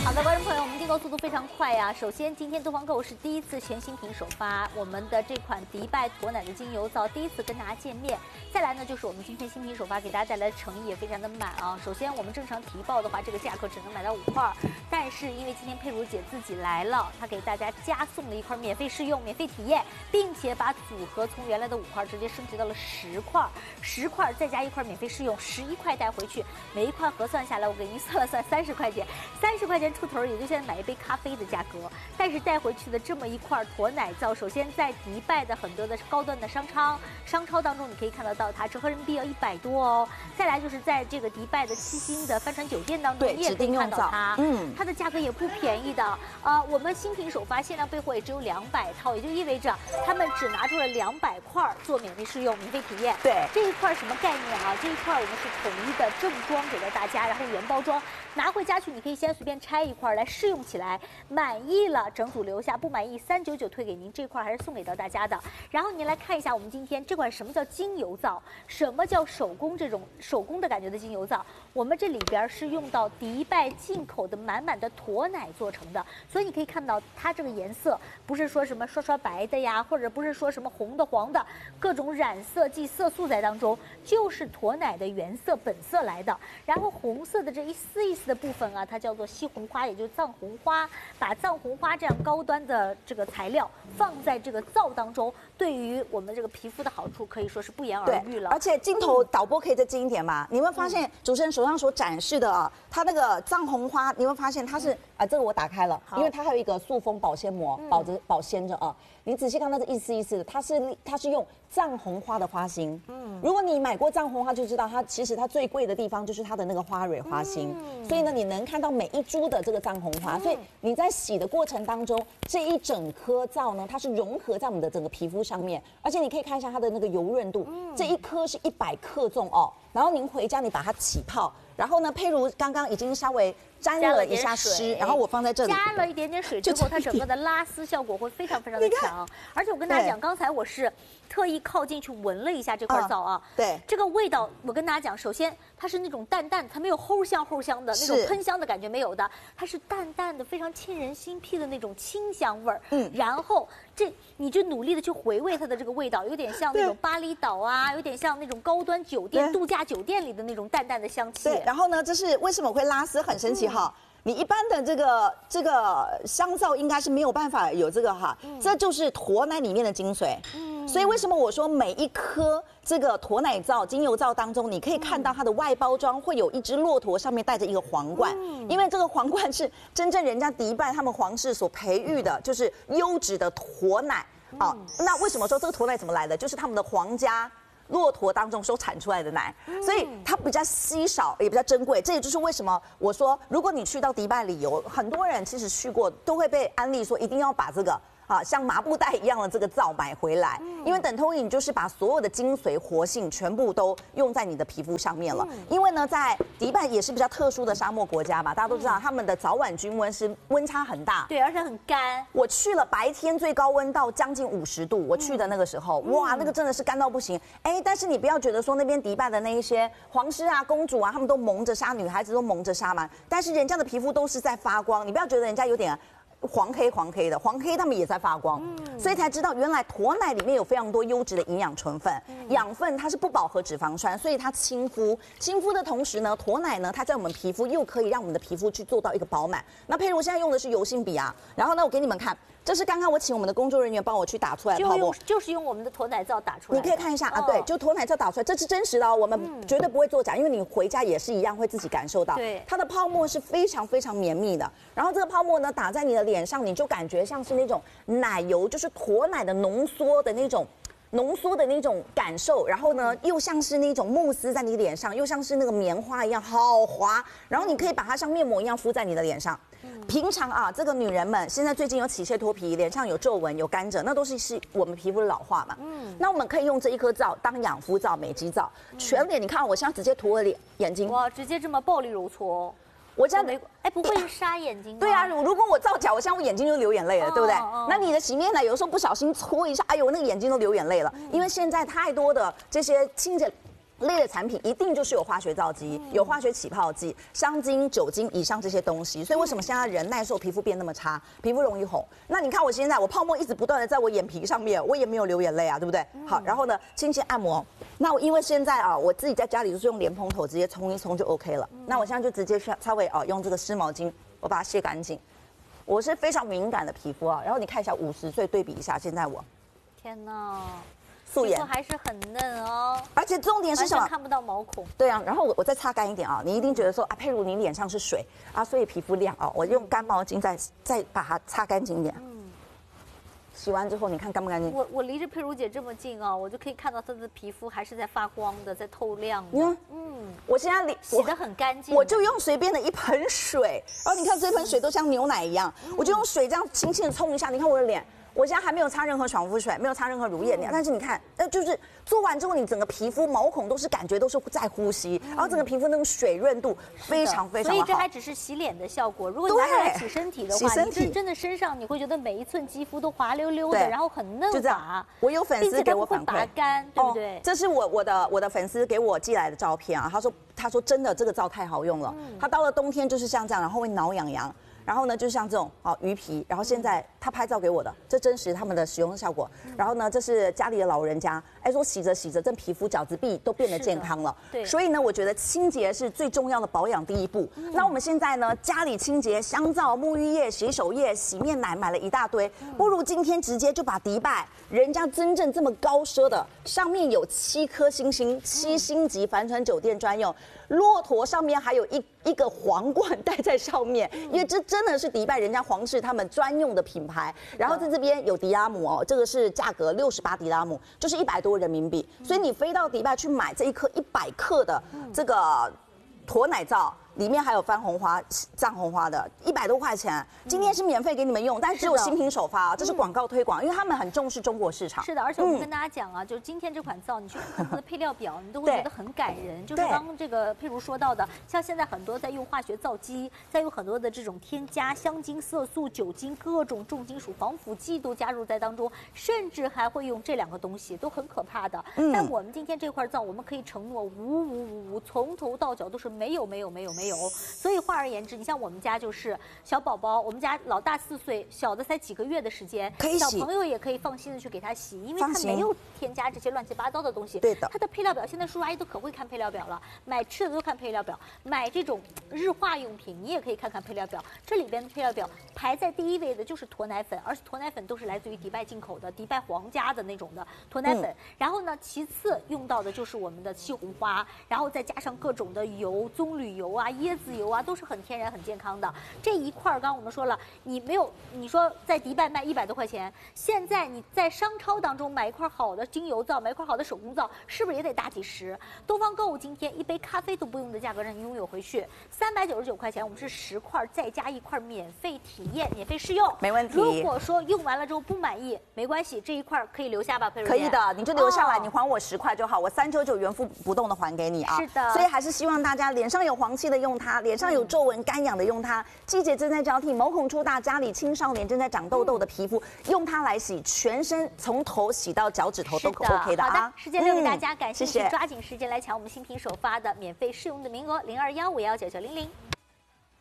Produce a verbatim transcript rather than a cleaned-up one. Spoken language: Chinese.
好的，观众朋友，我们订购速度非常快呀、啊。首先，今天东方购物是第一次全新品首发我们的这款迪拜驼奶的精油皂，第一次跟大家见面。再来呢，就是我们今天新品首发给大家带来的诚意也非常的满啊。首先，我们正常提报的话，这个价格只能买到五块，但是因为今天佩如姐自己来了，她给大家加送了一块免费试用、免费体验，并且把组合从原来的五块直接升级到了十块，十块再加一块免费试用，十一块带回去，每一块核算下来，我给您算了算，三十块钱，三十块钱出头，也就现在买一杯咖啡的价格。但是带回去的这么一块驼奶皂，首先在迪拜的很多的高端的商超、商超当中，你可以看得到它，折合人民币要一百多哦。再来就是在这个迪拜的七星的帆船酒店当中，你也可以看到它，嗯，它的价格也不便宜的。呃，我们新品首发限量备货也只有两百套，也就意味着他们只拿出了两百块做免费试用、免费体验。 对， 这一块什么概念啊？这一块我们是统一的正装给到大家，然后原包装拿回家去，你可以先随便拆一块来试用起来，满意了整组留下，不满意三九九退给您，这块还是送给到大家的。然后您来看一下我们今天这款什么叫精油皂，什么叫手工这种手工的感觉的精油皂，我们这里边是用到迪拜进口的满满的驼奶做成的，所以你可以看到它这个颜色不是说什么刷刷白的呀，或者不是说什么红的黄的，各种染色剂色素在当中，就是驼奶的原色本色来的。然后红色的这一丝一丝的部分啊，它叫做西红花，也就是藏红花，把藏红花这样高端的这个材料放在这个皂当中，对于我们这个皮肤的好处可以说是不言而喻了。 而且镜头导播可以再近一点吗？你会发现主持人手上所展示的啊，它那个藏红花，你会发现它是啊，这个我打开了，因为它还有一个塑封保鲜膜，保着保鲜着啊。你仔细看到这一丝一丝的，它是它是用藏红花的花心。嗯，如果你买过藏红花，就知道它其实它最贵的地方就是它的那个花蕊花心。嗯，所以呢，你能看到每一株的这个藏红花，所以你在洗的过程当中，这一整颗皂呢，它是融合在我们的整个皮肤上面，而且你可以看一下它的那个油润度，这一颗是一百克重哦。然后您回家你把它起泡，然后呢，佩如刚刚已经稍微沾了一下湿，然后我放在这里， 加了一点点水之后，它整个的拉丝效果会非常非常的强。而且我跟大家讲，刚才我是特意靠近去闻了一下这块皂啊， 对， 这个味道我跟大家讲，首先它是那种淡淡，它没有齁香齁香的那种喷香的感觉没有的，它是淡淡的非常沁人心脾的那种清香味儿。嗯，然后这你就努力的去回味它的这个味道，有点像那种巴厘岛啊，有点像那种高端酒店、度假酒店里的那种淡淡的香气。 对，然后呢，这是为什么会拉丝，很神奇哈。嗯，你一般的这个这个香皂应该是没有办法有这个哈，嗯，这就是驼奶里面的精髓。嗯，所以为什么我说每一颗这个驼奶皂、精油皂当中，你可以看到它的外包装会有一只骆驼，上面带着一个皇冠，嗯，因为这个皇冠是真正人家迪拜他们皇室所培育的，就是优质的驼奶啊。嗯，那为什么说这个驼奶怎么来的？就是他们的皇家骆驼当中所产出来的奶，所以它比较稀少，也比较珍贵。这也就是为什么我说，如果你去到迪拜旅游，很多人其实去过都会被安利说一定要把这个啊像麻布袋一样的这个皂买回来，因为等同于你就是把所有的精髓活性全部都用在你的皮肤上面了。因为呢，在迪拜也是比较特殊的沙漠国家嘛，大家都知道他们的早晚均温是温差很大， 对，而且很干。 我去了白天最高温到将近五十度，我去的那个时候，哇，那个真的是干到不行。哎，但是你不要觉得说那边迪拜的那一些皇室啊、公主啊，他们都蒙着纱，女孩子都蒙着纱嘛，但是人家的皮肤都是在发光，你不要觉得人家有点黄黑黄黑的，黄黑他们也在发光，嗯，所以才知道原来驼奶里面有非常多优质的营养成分，嗯，养分它是不饱和脂肪酸，所以它亲肤。亲肤的同时呢，驼奶呢它在我们皮肤又可以让我们的皮肤去做到一个饱满。那佩如现在用的是油性笔啊，然后呢我给你们看。这是刚刚我请我们的工作人员帮我去打出来的泡沫， 就是用我们的驼奶皂打出来的。 你可以看一下啊，对，就驼奶皂打出来，这是真实的哦，我们绝对不会作假，因为你回家也是一样会自己感受到。 对， 它的泡沫是非常非常绵密的，然后这个泡沫呢打在你的脸上，你就感觉像是那种奶油，就是驼奶的浓缩的那种。浓缩的那种感受，然后呢，又像是那种慕斯在你脸上，又像是那个棉花一样，好滑。然后你可以把它像面膜一样敷在你的脸上。平常啊，这个女人们现在最近有起屑脱皮，脸上有皱纹、有干疹，那都是是我们皮肤的老化嘛。嗯，那我们可以用这一颗皂当养肤皂、美肌皂，全脸。你看，我现在直接涂我脸眼睛， 哇，直接这么暴力揉搓。 我这样没哎，不会沙眼睛吗？ 对啊，如果我造假，我现在我眼睛就流眼泪了，对不对？那你的洗面奶有时候不小心搓一下，哎呦，那个眼睛都流眼泪了，因为现在太多的这些清洁类的产品一定就是有化学皂基、嗯、有化学起泡剂、香精、酒精以上这些东西。所以为什么现在人耐受皮肤变那么差，皮肤容易红？那你看我现在，我泡沫一直不断的在我眼皮上面，我也没有流眼泪啊，对不对？嗯、好，然后呢，轻轻按摩。那我因为现在啊，我自己在家里就是用莲蓬头直接冲一冲就 OK 了。嗯、那我现在就直接稍微啊用这个湿毛巾，我把它卸干净。我是非常敏感的皮肤啊，然后你看一下五十岁对比一下，现在我， 天哪！ 素颜还是很嫩哦， 而且重点是什么？ 看不到毛孔。 对啊，然后我我再擦干一点啊，你一定觉得说啊，佩如你脸上是水啊，所以皮肤亮啊，我用干毛巾再再把它擦干净一点。嗯，洗完之后你看干不干净？ 我我离着佩如姐这么近啊，我就可以看到她的皮肤还是在发光的，在透亮的。嗯嗯， 我现在脸洗得很干净， 我就用随便的一盆水，然后你看这盆水都像牛奶一样，嗯、我就用水这样轻轻的冲一下，你看我的脸。我现在还没有擦任何爽肤水，没有擦任何乳液，嗯、但是你看，呃，就是做完之后，你整个皮肤毛孔都是感觉都是在呼吸，嗯、然后整个皮肤那种水润度非常非常好。 所以这还只是洗脸的效果，如果你拿来洗身体的话，你是真的身上你会觉得每一寸肌肤都滑溜溜的，然后很嫩滑。 我有粉丝给我反馈， 干，对不对？ 哦、这是我我的我的粉丝给我寄来的照片啊，他说他说真的这个皂太好用了，嗯、他到了冬天就是像这样，然后会挠痒痒。然后呢，就像这种哦鱼皮，然后现在他拍照给我的，这真实他们的使用效果。嗯、然后呢，这是家里的老人家，哎说洗着洗着，这皮肤角质壁都变得健康了。对，所以呢，我觉得清洁是最重要的保养第一步。嗯、那我们现在呢，家里清洁香皂、沐浴液、洗手液、洗面奶买了一大堆，嗯、不如今天直接就把迪拜人家真正这么高奢的，上面有七颗星星，七星级帆船酒店专用，骆驼上面还有一一个皇冠戴在上面，因为这。真的是迪拜人家皇室他们专用的品牌，然后在这边有迪拉姆哦，这个是价格六十八迪拉姆，就是一百多人民币，所以你飞到迪拜去买这一颗一百克的这个驼奶皂。里面还有番红花、藏红花的，一百多块钱。今天是免费给你们用，但只有新品首发啊，这是广告推广，因为他们很重视中国市场。 是的，而且我们跟大家讲啊，就是今天这款皂，你去看它的配料表，你都会觉得很感人。就是刚刚这个佩如说到的，像现在很多在用化学皂基，在用很多的这种添加香精、色素、酒精、各种重金属、防腐剂都加入在当中，甚至还会用这两个东西，都很可怕的。但我们今天这块皂，我们可以承诺无无无无，从头到脚都是没有没有没有没有，所以。换而言之，你像我们家就是小宝宝，我们家老大四岁，小的才几个月的时间， 可以洗， 小朋友也可以放心的去给他洗，因为他没有添加这些乱七八糟的东西。 对的， 它的配料表现在叔叔阿姨都可会看配料表了，买吃的都看配料表，买这种日化用品你也可以看看配料表。这里边的配料表排在第一位的就是驼奶粉，而且驼奶粉都是来自于迪拜进口的，迪拜皇家的那种的驼奶粉。嗯、然后呢，其次用到的就是我们的西红花，然后再加上各种的油，棕榈油啊、椰子油啊。都是很天然、很健康的。这一块儿，刚刚我们说了，你没有，你说在迪拜卖一百多块钱，现在你在商超当中买一块好的精油皂，买一块好的手工皂，是不是也得大几十？东方购物今天一杯咖啡都不用的价格让你拥有回去，三百九十九块钱，我们是十块再加一块免费体验、免费试用， 没问题。 如果说用完了之后不满意，没关系，这一块可以留下吧，佩如姐。 可以的，你就留下来，哦、你还我十块就好，我三九九原封不动的还给你啊。 是的， 所以还是希望大家脸上有黄气的用它，脸上有皱纹、干痒的用它，季节正在交替，毛孔粗大，家里青少年正在长痘痘的皮肤，嗯、用它来洗全身，从头洗到脚趾头都 OK 的啊。 好的，时间留给大家， 嗯、 感兴趣抓紧时间来抢我们新品首发的免费试用的名额，零二幺五幺九九零零。